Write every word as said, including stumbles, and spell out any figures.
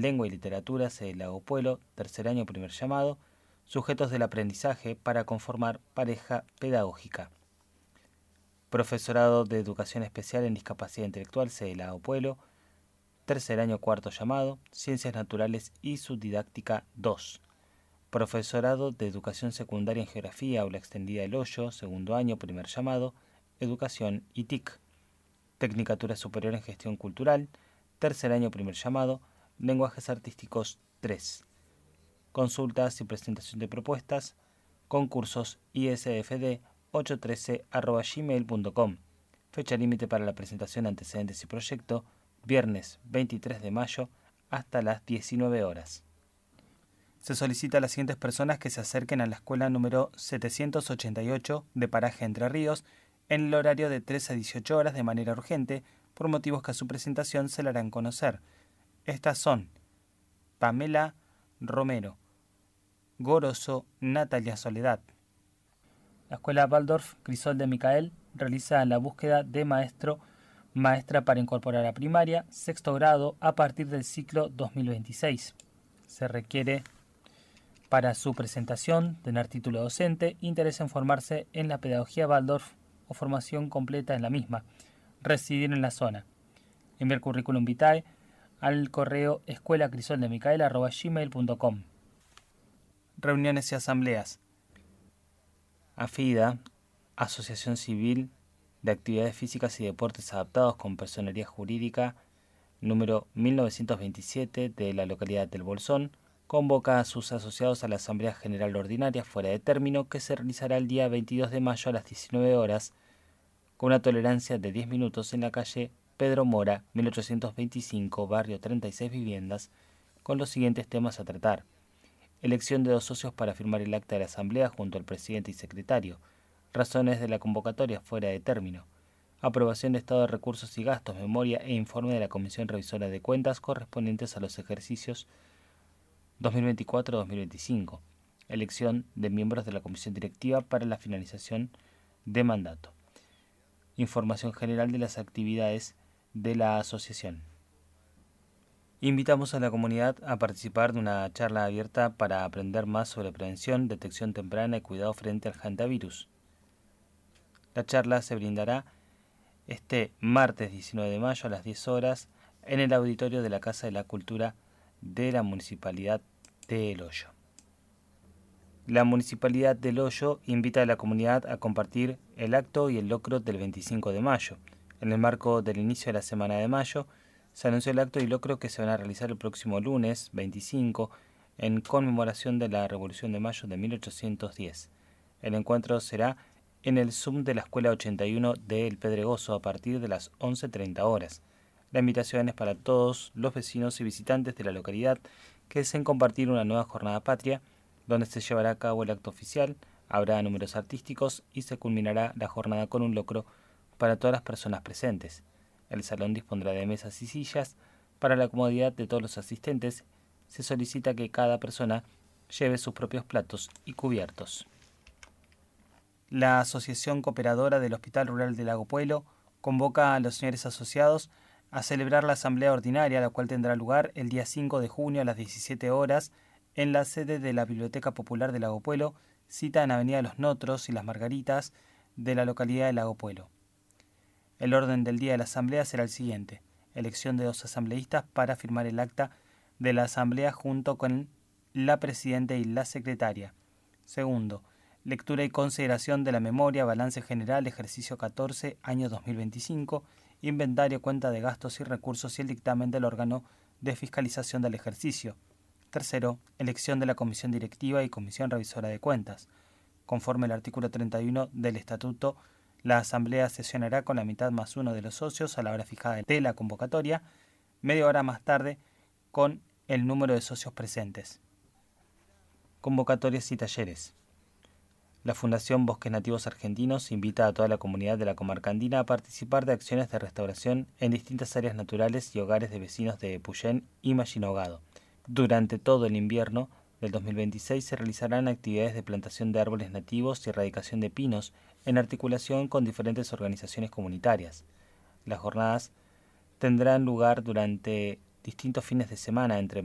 Lengua y Literatura, sede Lago Puelo, tercer año, primer llamado, sujetos del aprendizaje para conformar pareja pedagógica. Profesorado de Educación Especial en Discapacidad Intelectual, sede Lago Puelo, tercer año, cuarto llamado, Ciencias Naturales y Subdidáctica dos. Profesorado de Educación Secundaria en Geografía, Aula Extendida El Hoyo, segundo año, primer llamado, Educación y T I C. Tecnicatura Superior en Gestión Cultural, tercer año, primer llamado, Lenguajes Artísticos tres. Consultas y presentación de propuestas, concursos I S F D ochocientos trece arroba gmail punto com. Fecha límite para la presentación de antecedentes y proyecto, viernes veintitrés de mayo hasta las diecinueve horas. Se solicita a las siguientes personas que se acerquen a la escuela número setecientos ochenta y ocho de Paraje Entre Ríos en el horario de trece a dieciocho horas de manera urgente, por motivos que a su presentación se le harán conocer. Estas son Pamela Romero, Goroso Natalia Soledad. La escuela Waldorf Crisol de Micael realiza la búsqueda de maestro maestra para incorporar a primaria, sexto grado, a partir del ciclo dos mil veintiséis. Se requiere para su presentación tener título docente, interés en formarse en la pedagogía Waldorf o formación completa en la misma, residir en la zona. Enviar currículum vitae al correo escuela crisol de micael arroba gmail punto com. Reuniones y asambleas. AFIDA, Asociación Civil de Actividades Físicas y Deportes Adaptados con Personería Jurídica, número mil novecientos veintisiete de la localidad del Bolsón, convoca a sus asociados a la Asamblea General Ordinaria fuera de término que se realizará el día veintidós de mayo a las diecinueve horas con una tolerancia de diez minutos en la calle Pedro Mora, mil ochocientos veinticinco, barrio treinta y seis Viviendas, con los siguientes temas a tratar. Elección de dos socios para firmar el acta de la Asamblea junto al presidente y secretario. Razones de la convocatoria fuera de término. Aprobación de estado de recursos y gastos, memoria e informe de la Comisión Revisora de Cuentas correspondientes a los ejercicios dos mil veinticuatro a dos mil veinticinco. Elección de miembros de la Comisión Directiva para la finalización de mandato. Información general de las actividades de la asociación. Invitamos a la comunidad a participar de una charla abierta para aprender más sobre prevención, detección temprana y cuidado frente al hantavirus. La charla se brindará este martes diecinueve de mayo a las diez horas en el auditorio de la Casa de la Cultura de la Municipalidad de El Hoyo. La Municipalidad del Hoyo invita a la comunidad a compartir el acto y el locro del veinticinco de mayo. En el marco del inicio de la Semana de Mayo, se anunció el acto y locro que se van a realizar el próximo lunes veinticinco en conmemoración de la Revolución de Mayo de mil ochocientos diez. El encuentro será en el Zoom de la Escuela ochenta y uno de El Pedregoso a partir de las once treinta horas. La invitación es para todos los vecinos y visitantes de la localidad que deseen compartir una nueva jornada patria, donde se llevará a cabo el acto oficial, habrá números artísticos y se culminará la jornada con un locro para todas las personas presentes. El salón dispondrá de mesas y sillas para la comodidad de todos los asistentes. Se solicita que cada persona lleve sus propios platos y cubiertos. La Asociación Cooperadora del Hospital Rural de Lago Puelo convoca a los señores asociados a celebrar la asamblea ordinaria, la cual tendrá lugar el día cinco de junio a las diecisiete horas en la sede de la Biblioteca Popular de Lago Puelo, cita en Avenida Los Notros y Las Margaritas de la localidad de Lago Puelo. El orden del día de la asamblea será el siguiente: elección de dos asambleístas para firmar el acta de la asamblea junto con la presidenta y la secretaria. Segundo, lectura y consideración de la memoria, balance general, ejercicio catorce, año dos mil veinticinco, inventario, cuenta de gastos y recursos y el dictamen del órgano de fiscalización del ejercicio. Tercero, elección de la comisión directiva y comisión revisora de cuentas. Conforme al artículo treinta y uno del estatuto, la asamblea sesionará con la mitad más uno de los socios a la hora fijada de la convocatoria, media hora más tarde con el número de socios presentes. Convocatorias y talleres. La Fundación Bosques Nativos Argentinos invita a toda la comunidad de la comarca andina a participar de acciones de restauración en distintas áreas naturales y hogares de vecinos de Epuyén y Mallinogado. Durante todo el invierno del dos mil veintiséis se realizarán actividades de plantación de árboles nativos y erradicación de pinos en articulación con diferentes organizaciones comunitarias. Las jornadas tendrán lugar durante distintos fines de semana entre